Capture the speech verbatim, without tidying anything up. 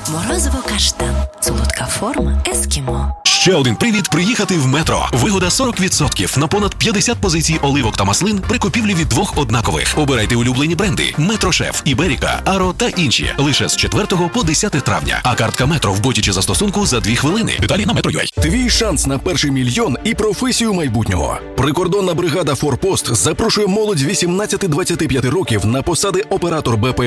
Морозиво каштан. Солодка форма ескімо. Ще один привід приїхати в Метро. Вигода сорок відсотків на понад п'ятдесят позицій оливок та маслин при купівлі від двох однакових. Обирайте улюблені бренди: Метрошеф, Іберіка, Аро та інші. Лише з четвертого по десяте травня. А картка Метро в боті чи застосунку за дві хвилини. Деталі на Метро.ua. Твій шанс на перший мільйон і професію майбутнього. Прикордонна бригада «Форпост» запрошує молодь вісімнадцяти-двадцяти п'яти років на посади оператор БП